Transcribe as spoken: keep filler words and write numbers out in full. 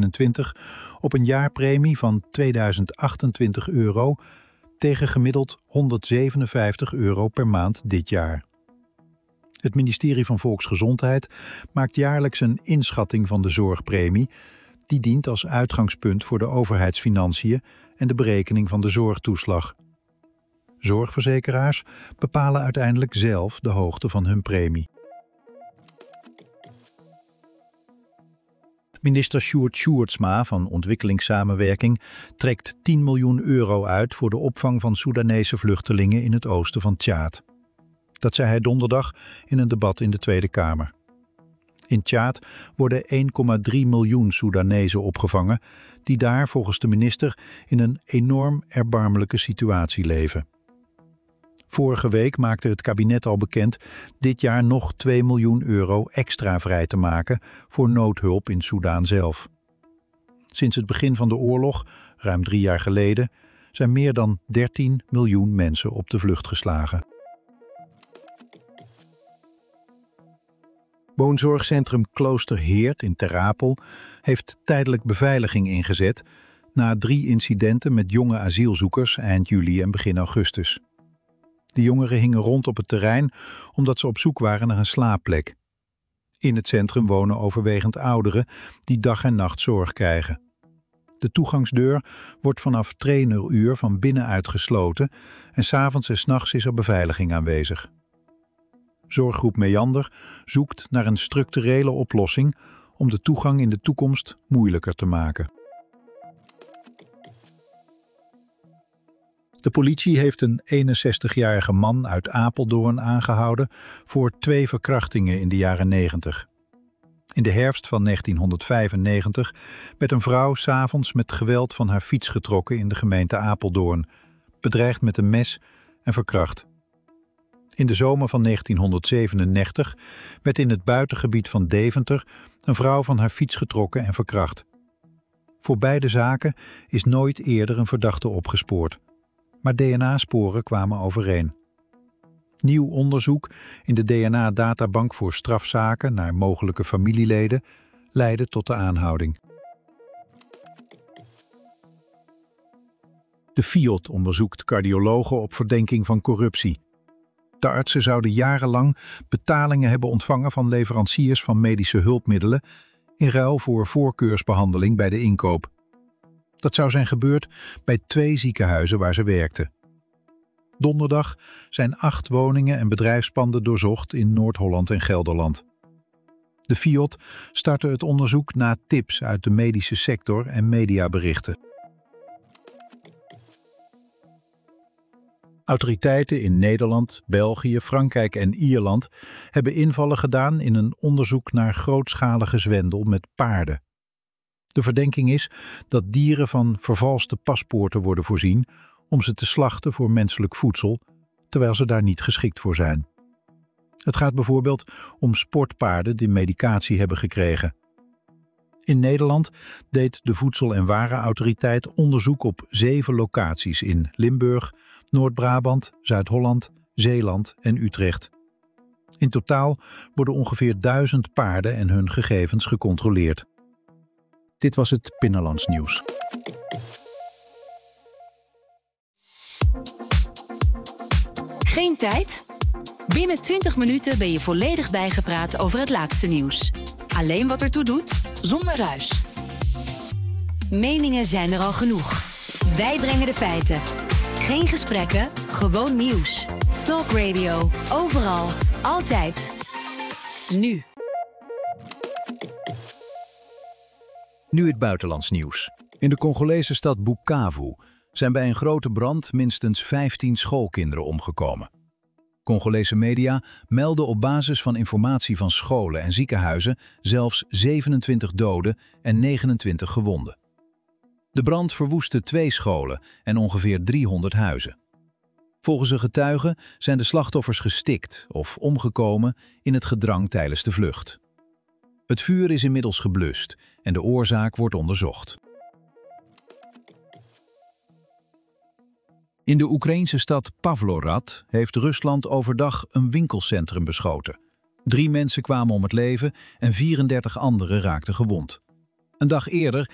eenentwintig op een jaarpremie van tweeduizend achtentwintig euro tegen gemiddeld honderdzevenenvijftig euro per maand dit jaar. Het ministerie van Volksgezondheid maakt jaarlijks een inschatting van de zorgpremie. Die dient als uitgangspunt voor de overheidsfinanciën en de berekening van de zorgtoeslag. Zorgverzekeraars bepalen uiteindelijk zelf de hoogte van hun premie. Minister Sjoerd Sjoerdsma van Ontwikkelingssamenwerking trekt tien miljoen euro uit voor de opvang van Soedanese vluchtelingen in het oosten van Tjaad. Dat zei hij donderdag in een debat in de Tweede Kamer. In Tjaad worden één komma drie miljoen Soedanezen opgevangen, die daar volgens de minister in een enorm erbarmelijke situatie leven. Vorige week maakte het kabinet al bekend dit jaar nog twee miljoen euro extra vrij te maken voor noodhulp in Soedan zelf. Sinds het begin van de oorlog, ruim drie jaar geleden, zijn meer dan dertien miljoen mensen op de vlucht geslagen. Woonzorgcentrum Klooster Heerd in Ter Apel heeft tijdelijk beveiliging ingezet na drie incidenten met jonge asielzoekers eind juli en begin augustus. De jongeren hingen rond op het terrein omdat ze op zoek waren naar een slaapplek. In het centrum wonen overwegend ouderen die dag en nacht zorg krijgen. De toegangsdeur wordt vanaf traineruur van binnenuit gesloten en 's avonds en 's nachts is er beveiliging aanwezig. Zorggroep Meander zoekt naar een structurele oplossing om de toegang in de toekomst moeilijker te maken. De politie heeft een eenenzestigjarige man uit Apeldoorn aangehouden voor twee verkrachtingen in de jaren negentig. In de herfst van negentienhonderdvijfennegentig werd een vrouw 's avonds met geweld van haar fiets getrokken in de gemeente Apeldoorn, bedreigd met een mes en verkracht. In de zomer van negentienhonderdzevenennegentig werd in het buitengebied van Deventer een vrouw van haar fiets getrokken en verkracht. Voor beide zaken is nooit eerder een verdachte opgespoord, maar D N A-sporen kwamen overeen. Nieuw onderzoek in de D N A-databank voor strafzaken naar mogelijke familieleden leidde tot de aanhouding. De Fiot onderzoekt cardiologen op verdenking van corruptie. De artsen zouden jarenlang betalingen hebben ontvangen van leveranciers van medische hulpmiddelen in ruil voor voorkeursbehandeling bij de inkoop. Dat zou zijn gebeurd bij twee ziekenhuizen waar ze werkten. Donderdag zijn acht woningen en bedrijfspanden doorzocht in Noord-Holland en Gelderland. De Fiot startte het onderzoek na tips uit de medische sector en mediaberichten. Autoriteiten in Nederland, België, Frankrijk en Ierland hebben invallen gedaan in een onderzoek naar grootschalige zwendel met paarden. De verdenking is dat dieren van vervalste paspoorten worden voorzien om ze te slachten voor menselijk voedsel, terwijl ze daar niet geschikt voor zijn. Het gaat bijvoorbeeld om sportpaarden die medicatie hebben gekregen. In Nederland deed de Voedsel- en Warenautoriteit onderzoek op zeven locaties in Limburg, Noord-Brabant, Zuid-Holland, Zeeland en Utrecht. In totaal worden ongeveer duizend paarden en hun gegevens gecontroleerd. Dit was het Binnenlands Nieuws. Geen tijd? Binnen twintig minuten ben je volledig bijgepraat over het laatste nieuws. Alleen wat ertoe doet, zonder ruis. Meningen zijn er al genoeg. Wij brengen de feiten. Geen gesprekken, gewoon nieuws. Talk Radio, overal, altijd. Nu. Nu het buitenlands nieuws. In de Congolese stad Bukavu zijn bij een grote brand minstens vijftien schoolkinderen omgekomen. Congolese media melden op basis van informatie van scholen en ziekenhuizen zelfs zevenentwintig doden en negenentwintig gewonden. De brand verwoestte twee scholen en ongeveer driehonderd huizen. Volgens een getuige zijn de slachtoffers gestikt of omgekomen in het gedrang tijdens de vlucht. Het vuur is inmiddels geblust en de oorzaak wordt onderzocht. In de Oekraïense stad Pavlorad heeft Rusland overdag een winkelcentrum beschoten. Drie mensen kwamen om het leven en vierendertig anderen raakten gewond. Een dag eerder